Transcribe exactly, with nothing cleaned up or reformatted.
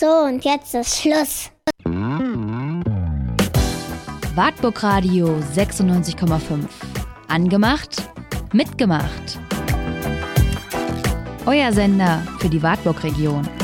So, und jetzt ist Schluss. Wartburg Radio sechsundneunzig Komma fünf. Angemacht, mitgemacht. Euer Sender für die Wartburg-Region.